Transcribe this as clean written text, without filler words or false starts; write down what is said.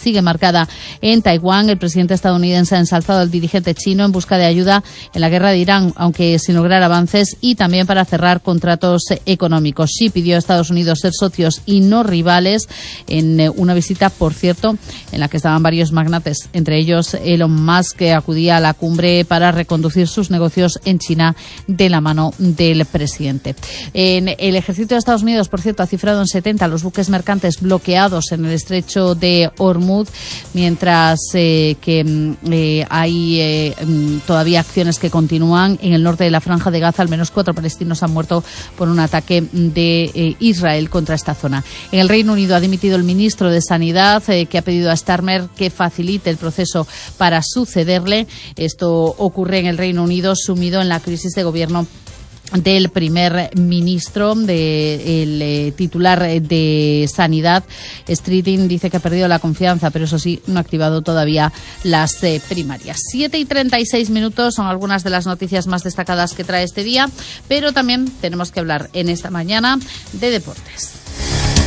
sigue marcada en Taiwán. El presidente estadounidense ha ensalzado al dirigente chino en busca de ayuda en la guerra de Irán, aunque sin lograr avances, y también para cerrar contratos económicos. Xi pidió a Estados Unidos ser socios y no rivales en una visita, por cierto, en la que estaban varios magnates, entre ellos Elon Musk, que acudía a la cumbre para reconducir sus negocios en China de la mano del presidente. En el ejército de Estados Unidos, por cierto, ha cifrado en 70 los buques mercantes bloqueados en el estrecho de Hormuz, mientras que hay todavía acciones que continúan en el norte de la Franja de Gaza. Al menos 4 palestinos han muerto por un ataque de Israel contra esta zona. En el Reino Unido ha dimitido el ministro de Sanidad, que ha pedido a Starmer que facilite el proceso para sucederle. Esto ocurre en el Reino Unido, sumido en la crisis de gobierno del primer ministro. El titular de Sanidad, Streeting, dice que ha perdido la confianza, pero eso sí, no ha activado todavía las primarias. 7:36 son algunas de las noticias más destacadas que trae este día, pero también tenemos que hablar en esta mañana de deportes.